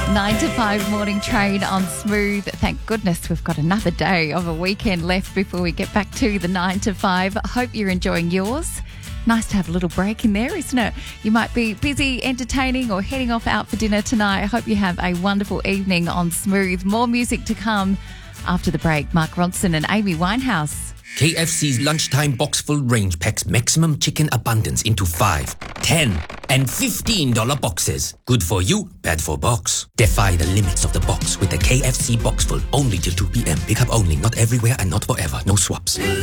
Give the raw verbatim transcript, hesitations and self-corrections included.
nine to five morning train on Smooth. Thank goodness we've got another day of a weekend left before we get back to the nine to five. I hope you're enjoying yours. Nice to have a little break in there, isn't it? You might be busy entertaining or heading off out for dinner tonight. I hope you have a wonderful evening on Smooth. More music to come after the break. Mark Ronson and Amy Winehouse. K F C's lunchtime box full range packs maximum chicken abundance into five, ten, and fifteen dollar boxes. Good for you, bad for box. Defy the limits of the box with the K F C box full only till two p.m. Pick up only, not everywhere and not forever. No swaps.